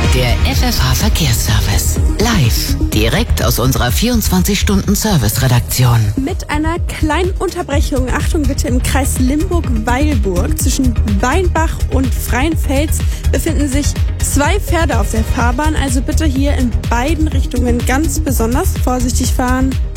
Der FFH Verkehrsservice. Live. Direkt aus unserer 24-Stunden-Service-Redaktion. Mit einer kleinen Unterbrechung. Achtung bitte, im Kreis Limburg-Weilburg zwischen Weinbach und Freienfels befinden sich 2 Pferde auf der Fahrbahn. Also bitte hier in beiden Richtungen ganz besonders vorsichtig fahren.